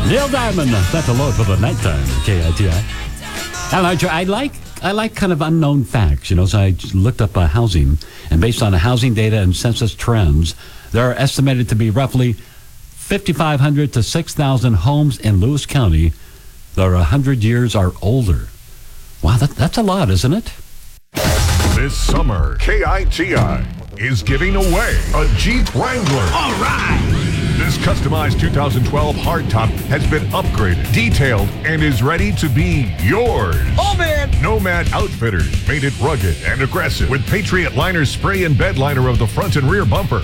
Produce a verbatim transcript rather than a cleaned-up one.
Neil Diamond, set the load for the nighttime, K I T I. Elijah, I like I like kind of unknown facts, you know, so I just looked up uh, housing, and based on the housing data and census trends, there are estimated to be roughly fifty-five hundred to six thousand homes in Lewis County that are one hundred years or older. Wow, that, that's a lot, isn't it? This summer, K I T I is giving away a Jeep Wrangler. All right! This customized two thousand twelve hardtop has been upgraded, detailed, and is ready to be yours. Oh, man! Nomad Outfitters made it rugged and aggressive with Patriot Liner spray and bed liner of the front and rear bumper.